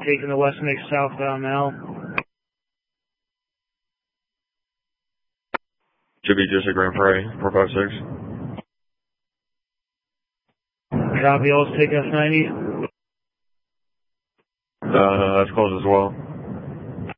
taking the West Mix southbound now. Should be just a Grand Prairie, 456. Copy, let's take S90. That's close as well.